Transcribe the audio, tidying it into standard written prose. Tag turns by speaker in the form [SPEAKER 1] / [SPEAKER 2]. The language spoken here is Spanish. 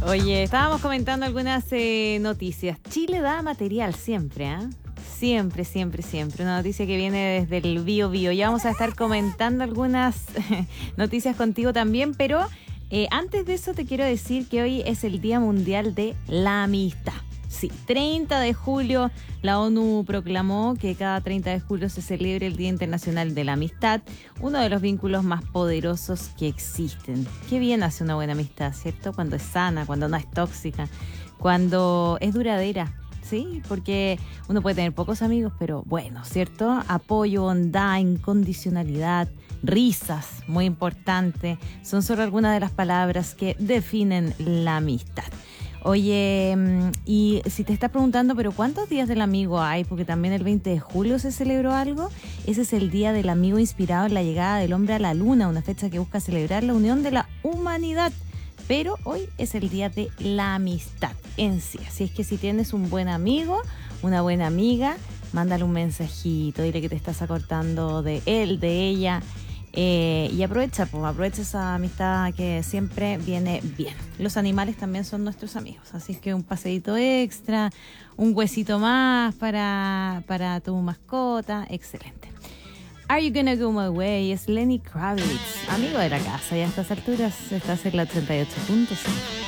[SPEAKER 1] Oye, estábamos comentando algunas noticias. Chile da material siempre, ¿eh? Siempre, siempre, siempre. Una noticia que viene desde el Bío Bío. Ya vamos a estar comentando algunas noticias contigo también, pero antes de eso te quiero decir que hoy es el Día Mundial de la Amistad. Sí, 30 de julio la ONU proclamó que cada 30 de julio se celebre el Día Internacional de la Amistad, uno de los vínculos más poderosos que existen. Qué bien hace una buena amistad, ¿cierto? Cuando es sana, cuando no es tóxica, cuando es duradera, ¿sí? Porque uno puede tener pocos amigos, pero bueno, ¿cierto? Apoyo, bondad, incondicionalidad, risas, muy importante, son solo algunas de las palabras que definen la amistad. Oye, y si te estás preguntando, ¿pero cuántos días del amigo hay? Porque también el 20 de julio se celebró algo. Ese es el Día del Amigo inspirado en la llegada del hombre a la luna, una fecha que busca celebrar la unión de la humanidad. Pero hoy es el Día de la Amistad en sí. Así es que si tienes un buen amigo, una buena amiga, mándale un mensajito, dile que te estás acordando de él, de ella. Y aprovecha esa amistad que siempre viene bien. Los animales también son nuestros amigos, así que un paseíto extra, un huesito más para tu mascota, excelente. Are You Gonna Go My Way es Lenny Kravitz, amigo de la casa, y a estas alturas estás en la 88.5.